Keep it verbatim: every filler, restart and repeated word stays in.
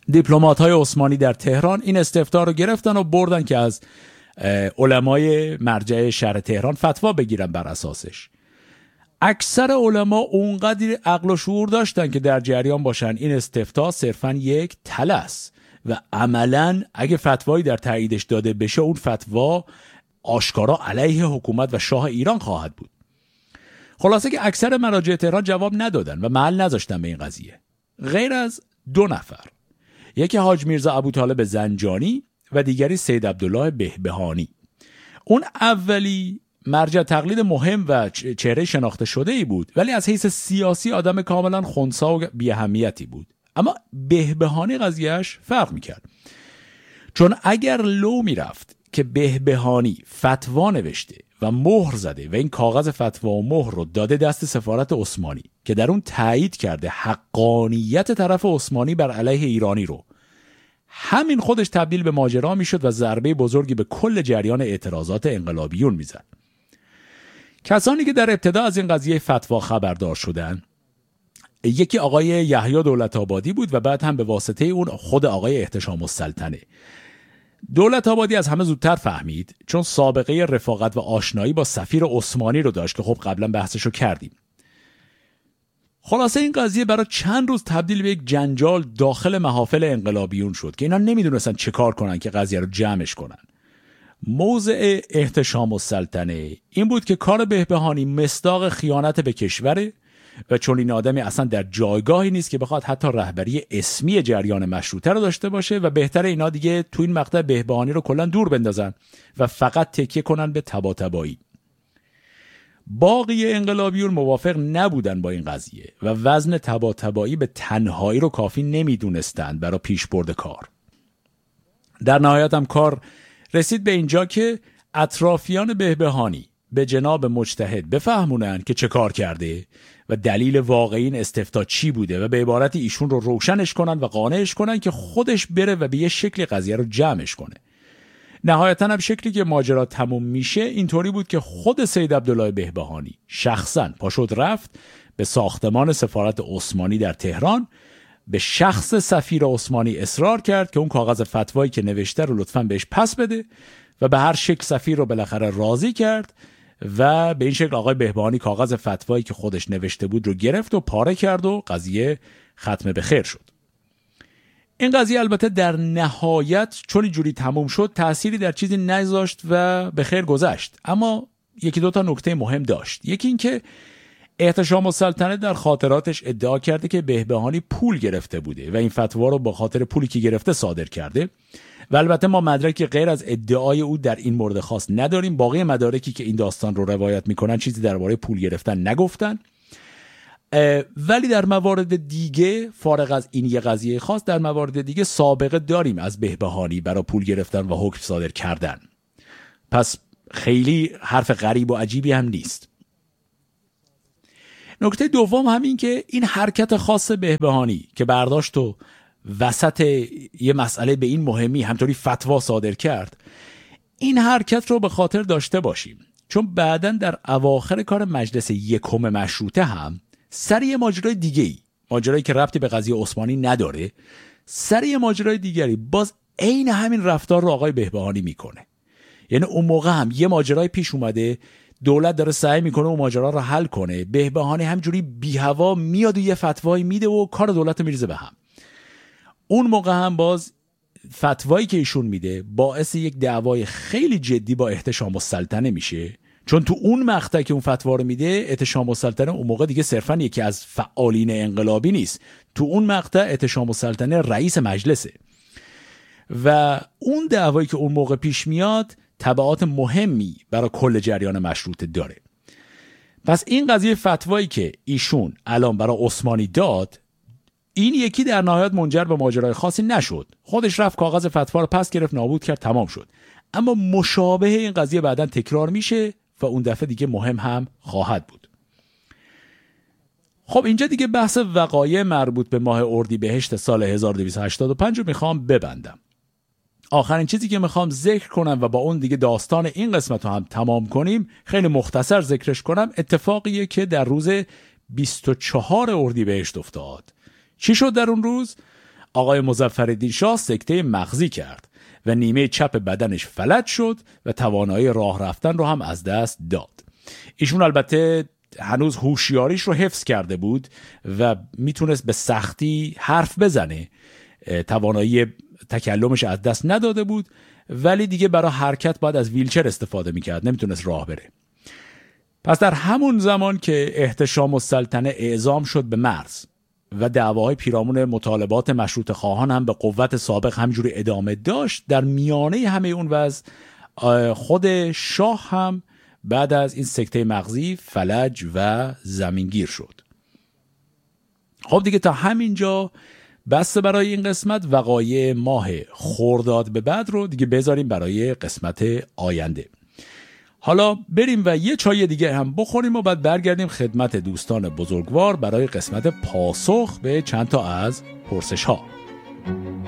دیپلمات‌های عثمانی در تهران این استفتاء رو گرفتن و بردن که از علمای مرجع شهر تهران فتوا بگیرن بر اساسش. اکثر علما اونقدر عقل و شعور داشتن که در جریان باشن این استفتاء صرفاً یک طلس و عملاً اگه فتوایی در تاییدش داده بشه اون فتوا آشکارا علیه حکومت و شاه ایران خواهد بود. خلاصه که اکثر مراجع تهران جواب ندادن و محل نذاشتن به این قضیه، غیر از دو نفر، یکی حاج میرزا ابوطالب زنجانی و دیگری سید عبدالله بهبهانی. اون اولی مرجع تقلید مهم و چهره شناخته شده ای بود، ولی از حیث سیاسی آدم کاملا خنثی و بی اهمیتی بود. اما بهبهانی قضیهش فرق میکرد، چون اگر لو میرفت که بهبهانی فتوا نوشته و مهر زده و این کاغذ فتوا و مهر رو داده دست سفارت عثمانی که در اون تایید کرده حقانیت طرف عثمانی بر علیه ایرانی رو، همین خودش تبدیل به ماجرا میشد و ضربه بزرگی به کل جریان اعتراضات انقلابیون میزد. کسانی که در ابتدا از این قضیه فتوا خبردار شدن، یکی آقای یحیی دولت‌آبادی بود و بعد هم به واسطه اون خود آقای احتشام السلطنه. دولت‌آبادی از همه زودتر فهمید، چون سابقه رفاقت و آشنایی با سفیر عثمانی رو داشت که خب قبلا بحثشو کردیم. خلاصه این قضیه برای چند روز تبدیل به یک جنجال داخل محافل انقلابیون شد که اینا نمیدونستن چه کار کنن که قضیه رو جمعش کنن. موضع احتشام السلطنه این بود که کار بهبهانی مصداق خیانت به کشوره و چون این آدمی اصلا در جایگاهی نیست که بخواد حتی رهبری اسمی جریان مشروطه رو داشته باشه و بهتره اینا دیگه تو این مقطع بهبهانی رو کلا دور بندازن و فقط تکیه کنن به طباطبایی. باقی انقلابیون موافق نبودن با این قضیه و وزن طباطبایی به تنهایی رو کافی نمیدونستند برای پیشبرد کار. در نهایت هم کار رسید به اینجا که اطرافیان بهبهانی به جناب مجتهد بفهمونن که چه کار کرده و دلیل واقعی این استفتاء چی بوده و به عبارت ایشون رو روشنش کنن و قانعش کنن که خودش بره و به یه شکلی قضیه رو جمعش کنه. نهایتاً هم شکلی که ماجرا تموم میشه اینطوری بود که خود سید عبدالله بهبهانی شخصاً پاشد رفت به ساختمان سفارت عثمانی در تهران، به شخص سفیر عثمانی اصرار کرد که اون کاغذ فتوایی که نوشته رو لطفاً بهش پس بده و به هر شکل سفیر رو بالاخره راضی کرد و به این شکل آقای بهبهانی کاغذ فتوایی که خودش نوشته بود رو گرفت و پاره کرد و قضیه ختم به خیر شد. این قضیه البته در نهایت چون اینجوری تموم شد تأثیری در چیزی نذاشت و به خیر گذشت، اما یکی دو تا نکته مهم داشت. یکی این که احتشام السلطنه در خاطراتش ادعا کرده که بهبهانی پول گرفته بوده و این فتوا رو با خاطر پولی که گرفته صادر کرده و البته ما مدرکی غیر از ادعای او در این مورد خاص نداریم. باقی مدارکی که این داستان رو روایت میکنن چیزی درباره پول گرفتن نگفتن، ولی در موارد دیگه فارغ از این یه قضیه خاص در موارد دیگه سابقه داریم از بهبهانی برای پول گرفتن و حکم صادر کردن، پس خیلی حرف غریب و عجیبی هم نیست. نکته دوم همین که این حرکت خاص بهبهانی که برداشت و وسط یه مسئله به این مهمی همطوری فتوا صادر کرد، این حرکت رو به خاطر داشته باشیم، چون بعداً در اواخر کار مجلس یکم مشروطه هم سر یه ماجرای دیگه‌ای، ماجرایی که ربطی به قضیه عثمانی نداره، سر یه ماجرای دیگری باز عین همین رفتار رو آقای بهبهانی میکنه. یعنی اون موقع هم یه ماجرای پیش اومده، دولت داره سعی میکنه اون ماجرا رو حل کنه، بهبهانی همجوری بی هوا میاد و یه فتوایی میده و کار دولت میریزه به هم. اون موقع هم باز فتوایی که ایشون میده باعث یک دعوای خیلی جدی با احتشام السلطنه میشه، چون تو اون مقطع که اون فتوا رو میده احتشام السلطنه اون موقع دیگه صرفاً یکی از فعالین انقلابی نیست، تو اون مقطع احتشام السلطنه رئیس مجلسه و اون دعوایی که اون موقع پیش میاد تبعات مهمی برای کل جریان مشروطه داره. پس این قضیه فتوایی که ایشون الان برای عثمانی داد، این یکی در نهایت منجر به ماجرای خاصی نشد، خودش رفت کاغذ فتوا رو پس گرفت، نابود کرد، تمام شد. اما مشابه این قضیه بعداً تکرار میشه و اون دفعه دیگه مهم هم خواهد بود. خب اینجا دیگه بحث وقایع مربوط به ماه اردیبهشت سال هزار و دویست و هشتاد و پنج رو میخوام ببندم. آخرین چیزی که میخوام ذکر کنم و با اون دیگه داستان این قسمت رو هم تمام کنیم، خیلی مختصر ذکرش کنم، اتفاقیه که در روز بیست و چهارم اردیبهشت افتاد. چی شد در اون روز؟ آقای مظفرالدین شاه سکته مغزی کرد و نیمه چپ بدنش فلج شد و توانایی راه رفتن رو هم از دست داد. ایشون البته هنوز هوشیاریش رو حفظ کرده بود و میتونست به سختی حرف بزنه، توانایی تکلمش از دست نداده بود، ولی دیگه برای حرکت باید از ویلچر استفاده میکرد، نمیتونست راه بره. پس در همون زمان که احتشام السلطنه اعزام شد به مرز و دعواهای پیرامون مطالبات مشروطه خواهان هم به قوت سابق همجوری ادامه داشت، در میانه همه اون وضع خود شاه هم بعد از این سکته مغزی فلج و زمینگیر شد. خب دیگه تا همینجا بس برای این قسمت. وقایع ماه خرداد به بعد رو دیگه بذاریم برای قسمت آینده. حالا بریم و یه چای دیگه هم بخوریم و بعد برگردیم خدمت دوستان بزرگوار برای قسمت پاسخ به چند تا از پرسش ها.